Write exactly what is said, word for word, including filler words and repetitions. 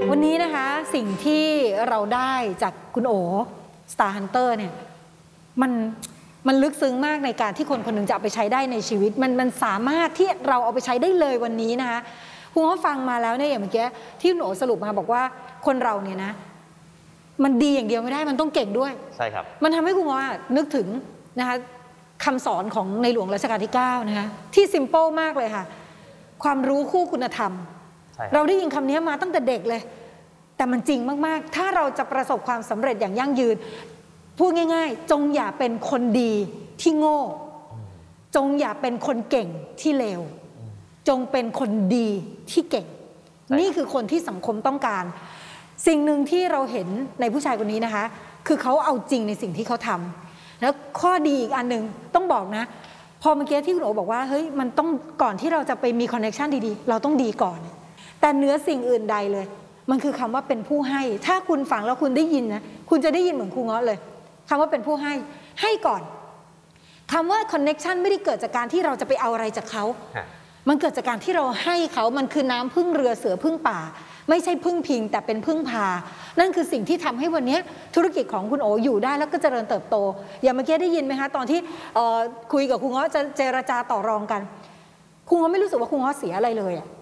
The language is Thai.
วันนี้นะคะสิ่งที่เราได้จากคุณโอ Star Hunter เนี่ยมันมันลึกซึ้งมากในการที่คนคนหนึ่งจะเอาไปใช้ได้ในชีวิตมันมันสามารถที่เราเอาไปใช้ได้เลยวันนี้นะคะคุณก็ฟังมาแล้วเนี่ยอย่างเมื่อกี้ที่คุณโอสรุปมาบอกว่าคนเราเนี่ยนะมันดีอย่างเดียวไม่ได้มันต้องเก่งด้วยใช่ครับมันทำให้คุณว่านึกถึงนะคะคำสอนของในหลวงรัชกาลที่เก้านะคะที่ซิมเปิลมากเลยค่ะความรู้คู่คุณธรรมเราได้ยินคำนี้มาตั้งแต่เด็กเลยแต่มันจริงมากๆถ้าเราจะประสบความสำเร็จอย่างยั่งยืนพูดง่ายๆจงอย่าเป็นคนดีที่โง่จงอย่าเป็นคนเก่งที่เลวจงเป็นคนดีที่เก่งนี่คือคนที่สังคมต้องการสิ่งหนึ่งที่เราเห็นในผู้ชายคนนี้นะคะคือเขาเอาจริงในสิ่งที่เขาทำแล้วข้อดีอีกอันหนึ่งต้องบอกนะพอเมื่อกี้ที่คุณโอบอกว่าเฮ้ยมันต้องก่อนที่เราจะไปมีคอนเนคชันดีๆเราต้องดีก่อนแต่เนื้อสิ่งอื่นใดเลยมันคือคำว่าเป็นผู้ให้ถ้าคุณฟังแล้วคุณได้ยินนะคุณจะได้ยินเหมือนครูเงาะเลยคำว่าเป็นผู้ให้ให้ก่อนคำว่าคอนเนคชันไม่ได้เกิดจากการที่เราจะไปเอาอะไรจากเขามันเกิดจากการที่เราให้เขามันคือน้ำพึ่งเรือเสือพึ่งป่าไม่ใช่พึ่งพิงแต่เป็นพึ่งพานั่นคือสิ่งที่ทำให้วันนี้ธุรกิจของคุณโออยู่ได้แล้วก็เจริญเติบโตอย่างเมื่อกี้ได้ยินไหมคะตอนที่คุยกับครูเงาะจะเจรจาต่อรองกันครูเงาะไม่รู้สึกว่าครูเงาะเสียอะไรเลยอะ